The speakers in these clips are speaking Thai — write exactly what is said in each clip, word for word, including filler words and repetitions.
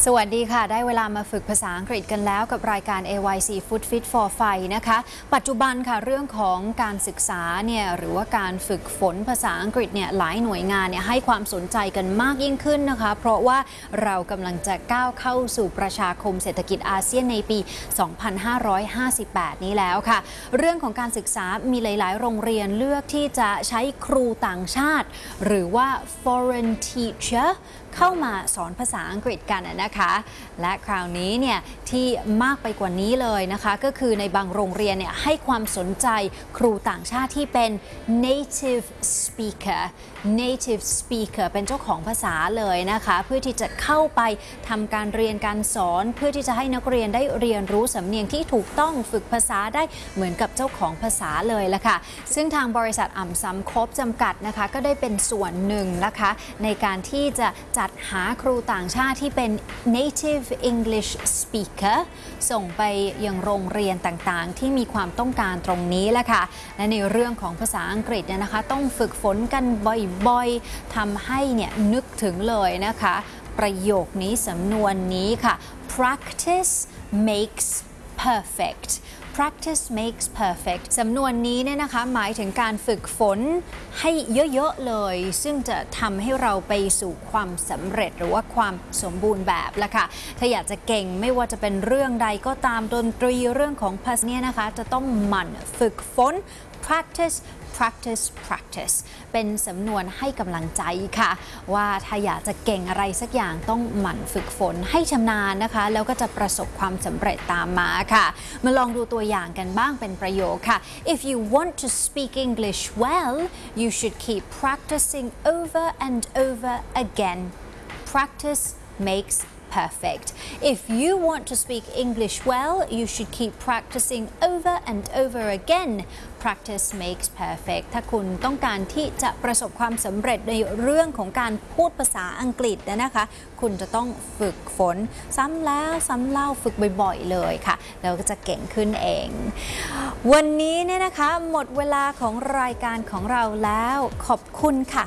สวัสดีค่ะได้เวลามาฝึกภาษาอังกฤษกันแล้วกับรายการ เอ วาย ซี Food Fit for Fight นะคะปัจจุบันค่ะเรื่องของการศึกษาเนี่ยหรือว่าการฝึกฝนภาษาอังกฤษเนี่ยหลายหน่วยงานเนี่ยให้ความสนใจกันมากยิ่งขึ้นนะคะเพราะว่าเรากำลังจะก้าวเข้าสู่ประชาคมเศรษฐกิจอาเซียนในปี สองพันห้าร้อยห้าสิบแปด นี้แล้วค่ะเรื่องของการศึกษามีหลายๆโรงเรียนเลือกที่จะใช้ครูต่างชาติหรือว่า foreign teacher เข้ามาสอนภาษาอังกฤษกันนะคะและคราวนี้เนี่ยที่มากไปกว่านี้เลยนะคะก็คือในบางโรงเรียนเนี่ยให้ความสนใจครูต่างชาติที่เป็น native speaker native speaker เป็นเจ้าของภาษาเลยนะคะเพื่อที่จะเข้าไปทำการเรียนการสอนเพื่อที่จะให้นักเรียนได้เรียนรู้สำเนียงที่ถูกต้องฝึกภาษาได้เหมือนกับเจ้าของภาษาเลยละค่ะซึ่งทางบริษัทอ่ำซ้ำครบจำกัดนะคะก็ได้เป็นส่วนหนึ่งนะคะในการที่จะจัดหาครูต่างชาติที่เป็น native English speaker ส่งไปยังโรงเรียนต่างๆที่มีความต้องการตรงนี้ละค่ะและในเรื่องของภาษาอังกฤษเนี่ยนะคะต้องฝึกฝนกันบ่อยๆทำให้เนี่ยนึกถึงเลยนะคะประโยคนี้สำนวนนี้ค่ะ practice makes perfect practice makes perfect สำนวนนี้เนี่ยนะคะหมายถึงการฝึกฝนให้เยอะๆเลยซึ่งจะทำให้เราไปสู่ความสำเร็จหรือว่าความสมบูรณ์แบบละค่ะถ้าอยากจะเก่งไม่ว่าจะเป็นเรื่องใดก็ตามดนตรีเรื่องของภาษาเนี่ยนะคะจะต้องหมั่นฝึกฝน practice practice practice เป็นสำนวนให้กำลังใจค่ะว่าถ้าอยากจะเก่งอะไรสักอย่างต้องหมั่นฝึกฝนให้ชำนาญนะคะแล้วก็จะประสบความสำเร็จตามมาค่ะมาลองดูตัวอย่างกันบ้างเป็นประโยคค่ะ If you want to speak English well you should keep practicing over and over again practice makes perfect. If you want to speak English well, you should keep practicing over and over again. Practice makes perfect. ถ้าคุณต้องการที่จะประสบความสำเร็จในเรื่องของการพูดภาษาอังกฤษนะคะคุณจะต้องฝึกฝนซ้ำแล้วซ้ำเล่าฝึกบ่อยๆเลยค่ะแล้วก็จะเก่งขึ้นเองวันนี้เนี่ยนะคะหมดเวลาของรายการของเราแล้วขอบคุณค่ะ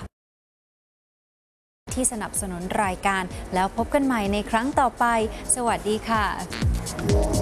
ที่สนับสนุนรายการแล้วพบกันใหม่ในครั้งต่อไปสวัสดีค่ะ